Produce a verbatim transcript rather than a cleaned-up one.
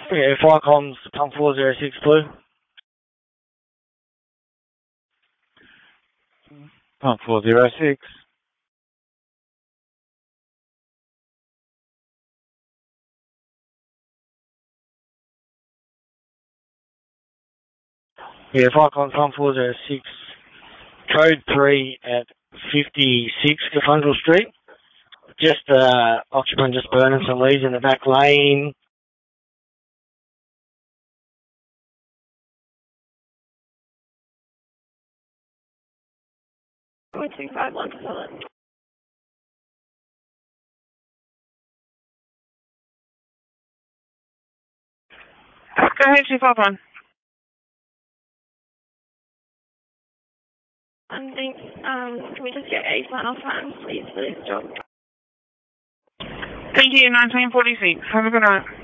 Yeah, Firecoms, pump four zero six, blue. Pump four zero six. Yeah, Firecoms, pump four zero six. Code three at fifty-six Cathedral Street. Just, uh, occupant just burning some leaves in the back lane. One two five one seven. Go ahead, two five one. Um, thanks. Um, can we just get a final time, please, for this job? Thank you, nineteen forty-six. Have a good night.